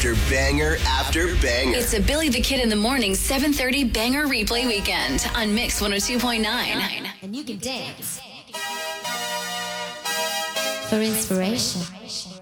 after banger. It's a Billy the Kid in the Morning 7:30 banger replay weekend on Mix 102.9. And you can dance for inspiration.